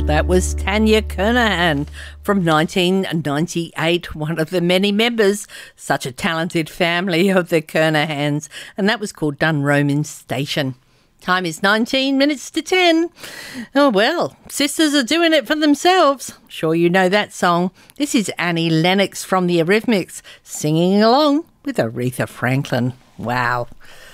That was Tanya Kernahan from 1998, one of the many members, such a talented family of the Kernahans, and that was called Dunroman Station. Time is 19 minutes to 10. Oh, well, sisters are doing it for themselves. Sure you know that song. This is Annie Lennox from the Eurythmics singing along with Aretha Franklin. Wow.